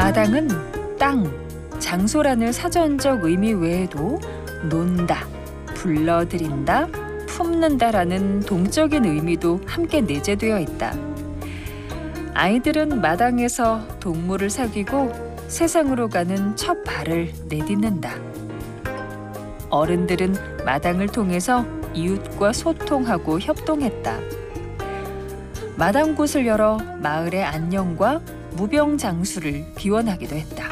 마당은 땅, 장소라는 사전적 의미 외에도 논다, 불러들인다, 품는다라는 동적인 의미도 함께 내재되어 있다. 아이들은 마당에서 동물을 사귀고 세상으로 가는 첫 발을 내딛는다. 어른들은 마당을 통해서 이웃과 소통하고 협동했다. 마당곳을 열어 마을의 안녕과 무병장수를 기원하기도 했다.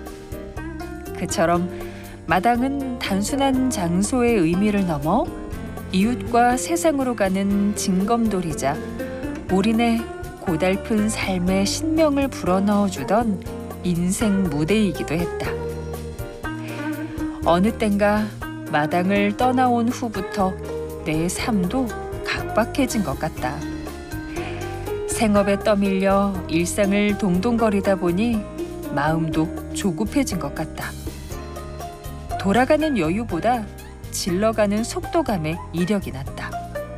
그처럼 마당은 단순한 장소의 의미를 넘어 이웃과 세상으로 가는 징검돌이자 우리네 고달픈 삶의 신명을 불어넣어주던 인생 무대이기도 했다. 어느 땐가 마당을 떠나온 후부터 내 삶도 각박해진 것 같다. 생업에 떠밀려 일상을 동동거리다 보니 마음도 조급해진 것 같다. 돌아가는 여유보다 질러가는 속도감에 이력이 났다.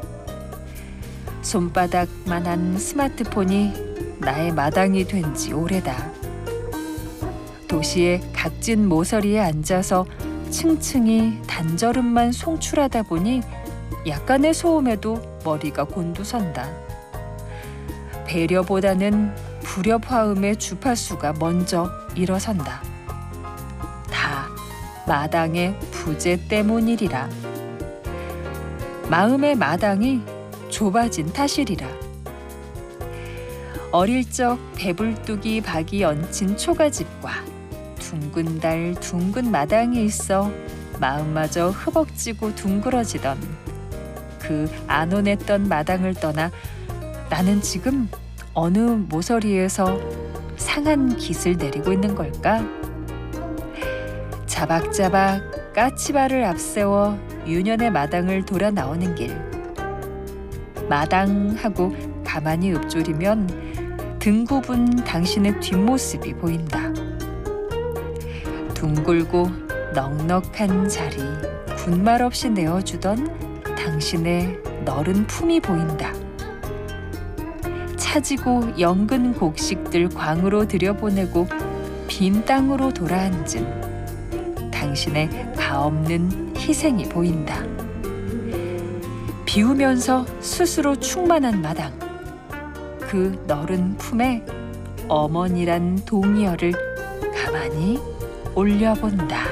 손바닥만한 스마트폰이 나의 마당이 된 지 오래다. 도시의 각진 모서리에 앉아서 층층이 단절음만 송출하다 보니 약간의 소음에도 머리가 곤두선다. 배려보다는 불협화음의 주파수가 먼저 일어선다. 다 마당의 부재 때문이리라. 마음의 마당이 좁아진 탓이리라. 어릴 적 배불뚝이 박이 얹힌 초가집과 둥근 달 둥근 마당이 있어 마음마저 허벅지고 둥그러지던 그 안온했던 마당을 떠나 나는 지금 어느 모서리에서 상한 깃을 내리고 있는 걸까? 자박자박 까치발을 앞세워 유년의 마당을 돌아 나오는 길. 마당하고 가만히 읊조리면 등 굽은 당신의 뒷모습이 보인다. 둥글고 넉넉한 자리 군말 없이 내어주던 당신의 너른 품이 보인다. 차지고 연근 곡식들 광으로 들여보내고 빈 땅으로 돌아앉은 당신의 가없는 희생이 보인다. 비우면서 스스로 충만한 마당, 그 너른 품에 어머니란 동의어를 가만히 올려본다.